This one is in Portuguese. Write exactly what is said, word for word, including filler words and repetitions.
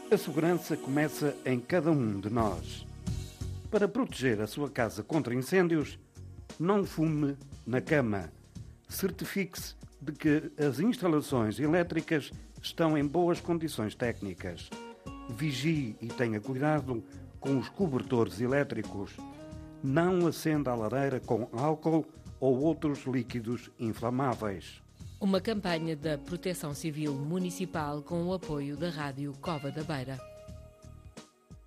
A segurança começa em cada um de nós. Para proteger a sua casa contra incêndios, não fume na cama. Certifique-se de que as instalações elétricas estão em boas condições técnicas. Vigie e tenha cuidado com os cobertores elétricos. Não acenda a lareira com álcool ou outros líquidos inflamáveis. Uma campanha da Proteção Civil Municipal com o apoio da Rádio Cova da Beira.